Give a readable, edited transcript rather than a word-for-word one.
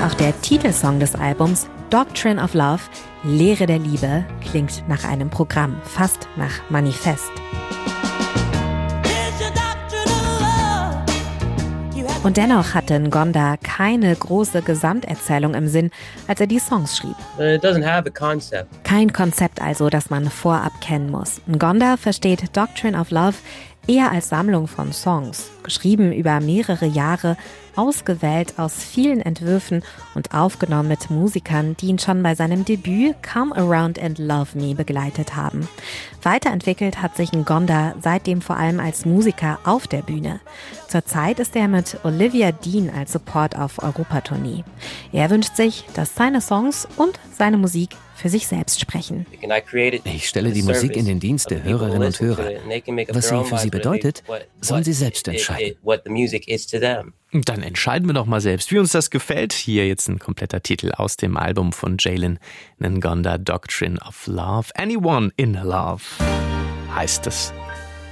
auch der Titelsong des Albums, Doctrine of Love, Lehre der Liebe, klingt nach einem Programm, fast nach Manifest. Und dennoch hatte Ngonda keine große Gesamterzählung im Sinn, als er die Songs schrieb. Kein Konzept also, das man vorab kennen muss. Ngonda versteht Doctrine of Love eher als Sammlung von Songs, geschrieben über mehrere Jahre, ausgewählt aus vielen Entwürfen und aufgenommen mit Musikern, die ihn schon bei seinem Debüt Come Around and Love Me begleitet haben. Weiterentwickelt hat sich Ngonda seitdem vor allem als Musiker auf der Bühne. Zurzeit ist er mit Olivia Dean als Support auf Europatournee. Er wünscht sich, dass seine Songs und seine Musik für sich selbst sprechen. Ich stelle die Musik in den Dienst der Hörerinnen und Hörer. Was sie für sie bedeutet, sollen sie selbst entscheiden. Dann entscheiden wir doch mal selbst, wie uns das gefällt. Hier jetzt ein kompletter Titel aus dem Album von Jalen Ngonda, Doctrine of Love. Anyone in Love heißt es.